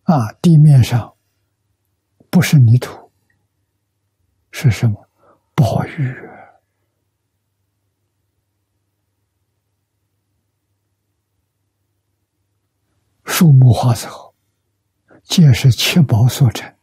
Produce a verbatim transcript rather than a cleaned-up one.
啊，地面上不是泥土，是什么？宝玉。树木花草，皆是七宝所成。